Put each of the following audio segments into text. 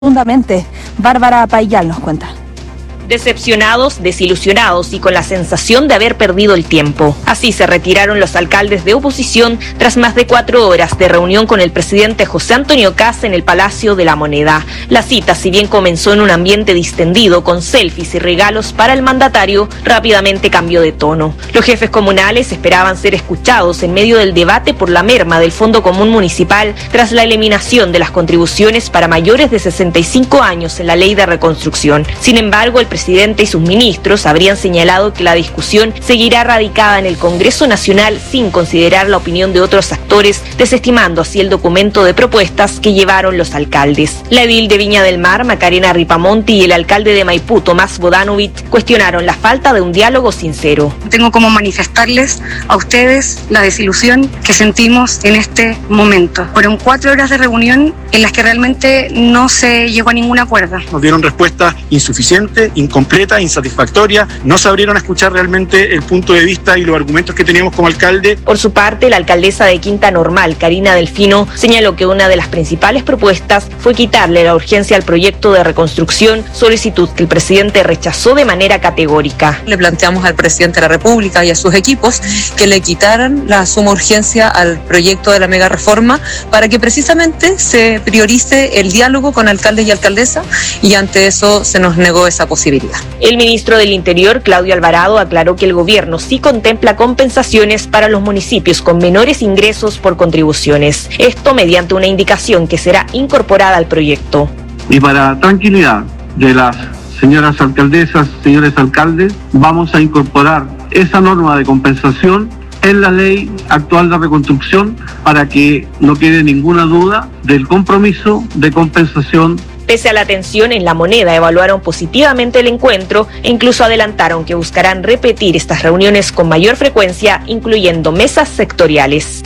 Profundamente. Bárbara Payal nos cuenta. Decepcionados, desilusionados y con la sensación de haber perdido el tiempo. Así se retiraron los alcaldes de oposición tras más de 4 horas de reunión con el presidente José Antonio Kast en el Palacio de la Moneda. La cita, si bien comenzó en un ambiente distendido con selfies y regalos para el mandatario, rápidamente cambió de tono. Los jefes comunales esperaban ser escuchados en medio del debate por la merma del Fondo Común Municipal tras la eliminación de las contribuciones para mayores de 65 años en la Ley de Reconstrucción. Sin embargo, el presidente y sus ministros habrían señalado que la discusión seguirá radicada en el Congreso Nacional sin considerar la opinión de otros actores, desestimando así el documento de propuestas que llevaron los alcaldes. La edil de Viña del Mar, Macarena Ripamonti, y el alcalde de Maipú, Tomás Bodanovich, cuestionaron la falta de un diálogo sincero. Tengo como manifestarles a ustedes la desilusión que sentimos en este momento. Fueron 4 horas de reunión en las que realmente no se llegó a ningún acuerdo. Nos dieron respuesta insuficiente, incompleta, insatisfactoria. No sabrían escuchar realmente el punto de vista y los argumentos que teníamos como alcalde. Por su parte, la alcaldesa de Quinta Normal, Karina Delfino, señaló que una de las principales propuestas fue quitarle la urgencia al proyecto de reconstrucción, solicitud que el presidente rechazó de manera categórica. Le planteamos al presidente de la República y a sus equipos que le quitaran la suma urgencia al proyecto de la mega reforma para que precisamente se priorice el diálogo con alcaldes y alcaldesas, y ante eso se nos negó esa posibilidad. El ministro del Interior, Claudio Alvarado, aclaró que el gobierno sí contempla compensaciones para los municipios con menores ingresos por contribuciones. Esto mediante una indicación que será incorporada al proyecto. Y para tranquilidad de las señoras alcaldesas, señores alcaldes, vamos a incorporar esa norma de compensación en la ley actual de reconstrucción para que no quede ninguna duda del compromiso de compensación. Pese a la tensión en La Moneda, evaluaron positivamente el encuentro e incluso adelantaron que buscarán repetir estas reuniones con mayor frecuencia, incluyendo mesas sectoriales.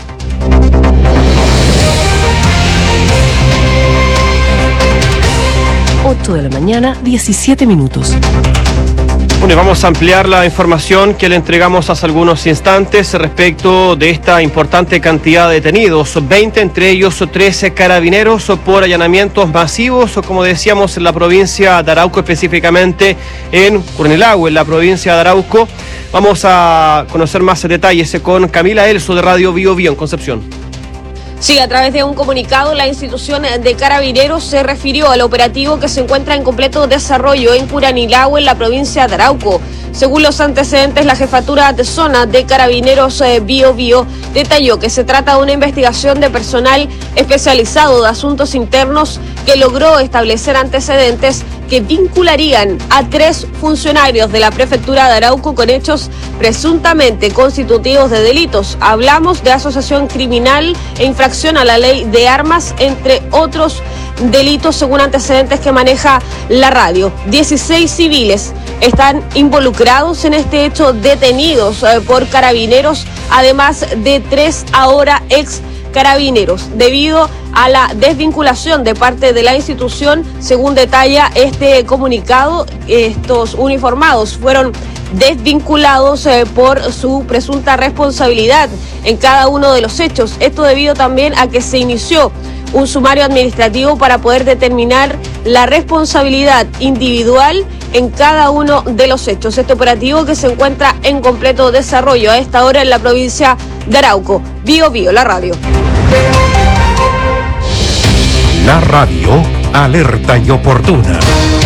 8 de la mañana, 17 minutos. Bueno, y vamos a ampliar la información que le entregamos hace algunos instantes respecto de esta importante cantidad de detenidos. 20, entre ellos 13 carabineros por allanamientos masivos, como decíamos, en la provincia de Arauco, específicamente en Curnilago, en la provincia de Arauco. Vamos a conocer más detalles con Camila Elso de Radio Bio Bio en Concepción. Sí, a través de un comunicado, la institución de Carabineros se refirió al operativo que se encuentra en completo desarrollo en Curanilago, en la provincia de Arauco. Según los antecedentes, la jefatura de zona de Carabineros Bio Bio detalló que se trata de una investigación de personal especializado de asuntos internos que logró establecer antecedentes que vincularían a 3 funcionarios de la prefectura de Arauco con hechos presuntamente constitutivos de delitos. Hablamos de asociación criminal e infracción a la ley de armas, entre otros delitos, según antecedentes que maneja la radio. 16 civiles están involucrados en este hecho, detenidos por carabineros, además de 3 ahora ex carabineros, debido a la desvinculación de parte de la institución. Según detalla este comunicado, estos uniformados fueron desvinculados por su presunta responsabilidad en cada uno de los hechos. Esto debido también a que se inició un sumario administrativo para poder determinar la responsabilidad individual en cada uno de los hechos. Este operativo que se encuentra en completo desarrollo a esta hora en la provincia de Arauco. Bio Bio, la radio. La radio, alerta y oportuna.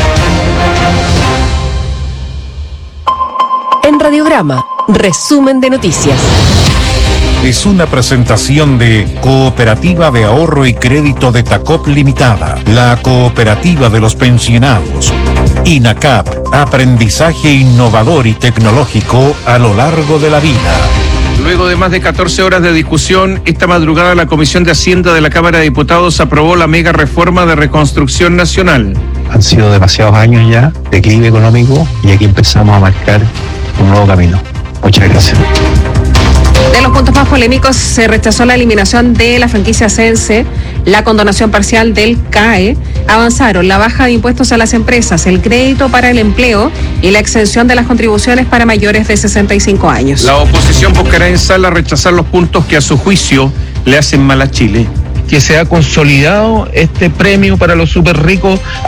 En Radiograma, resumen de noticias. Es una presentación de Cooperativa de Ahorro y Crédito de Tacop Limitada, la cooperativa de los pensionados. INACAP, aprendizaje innovador y tecnológico a lo largo de la vida. Luego de más de 14 horas de discusión, esta madrugada la Comisión de Hacienda de la Cámara de Diputados aprobó la mega reforma de reconstrucción nacional. Han sido demasiados años ya de equilibrio económico y aquí empezamos a marcar un nuevo camino. Muchas gracias. De los puntos más polémicos, se rechazó la eliminación de la franquicia Sense, la condonación parcial del CAE, avanzaron la baja de impuestos a las empresas, el crédito para el empleo y la exención de las contribuciones para mayores de 65 años. La oposición buscará en sala rechazar los puntos que a su juicio le hacen mal a Chile. que se ha consolidado este premio para los súper ricos